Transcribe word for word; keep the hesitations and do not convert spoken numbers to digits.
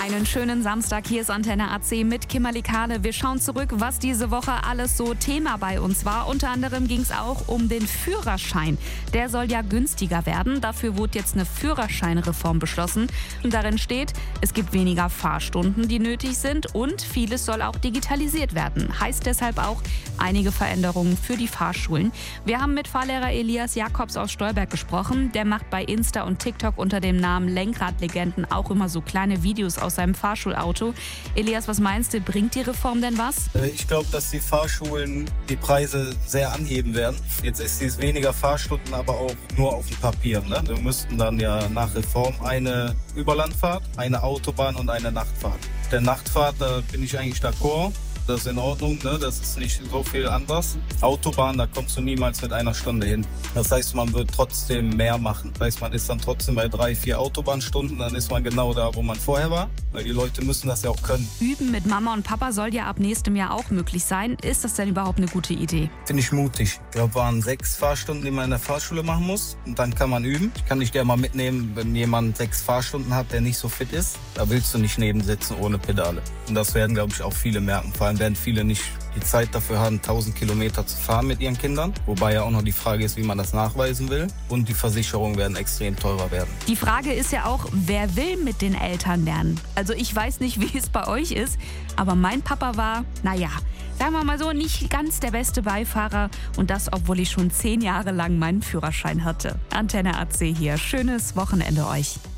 Einen schönen Samstag, hier ist Antenne A C mit Kimberly Kahle. Wir schauen zurück, was diese Woche alles so Thema bei uns war. Unter anderem ging es auch um den Führerschein. Der soll ja günstiger werden. Dafür wurde jetzt eine Führerscheinreform beschlossen. Und darin steht, es gibt weniger Fahrstunden, die nötig sind, und vieles soll auch digitalisiert werden. Heißt deshalb auch einige Veränderungen für die Fahrschulen. Wir haben mit Fahrlehrer Elias Jakobs aus Stolberg gesprochen. Der macht bei Insta und TikTok unter dem Namen Lenkradlegenden auch immer so kleine Videos aus seinem Fahrschulauto. Elias, was meinst du, bringt die Reform denn was? Ich glaube, dass die Fahrschulen die Preise sehr anheben werden. Jetzt ist es weniger Fahrstunden, aber auch nur auf dem Papier. Ne? Wir müssten dann ja nach Reform eine Überlandfahrt, eine Autobahn und eine Nachtfahrt. Der Nachtfahrt, da bin ich eigentlich d'accord. Das ist in Ordnung, ne? Das ist nicht so viel anders. Autobahn, da kommst du niemals mit einer Stunde hin. Das heißt, man wird trotzdem mehr machen. Das heißt, man ist dann trotzdem bei drei, vier Autobahnstunden, dann ist man genau da, wo man vorher war. Weil die Leute müssen das ja auch können. Üben mit Mama und Papa soll ja ab nächstem Jahr auch möglich sein. Ist das denn überhaupt eine gute Idee? Finde ich mutig. Ich glaube, waren sechs Fahrstunden, die man in der Fahrschule machen muss. Und dann kann man üben. Ich kann dich gerne mal mitnehmen, wenn jemand sechs Fahrstunden hat, der nicht so fit ist. Da willst du nicht nebensitzen ohne Pedale. Und das werden, glaube ich, auch viele merken. Vor allem werden viele nicht die Zeit dafür haben, tausend Kilometer zu fahren mit ihren Kindern. Wobei ja auch noch die Frage ist, wie man das nachweisen will. Und die Versicherungen werden extrem teurer werden. Die Frage ist ja auch, wer will mit den Eltern lernen? Also ich weiß nicht, wie es bei euch ist, aber mein Papa war, naja, sagen wir mal so, nicht ganz der beste Beifahrer. Und das, obwohl ich schon zehn Jahre lang meinen Führerschein hatte. Antenne A C hier. Schönes Wochenende euch.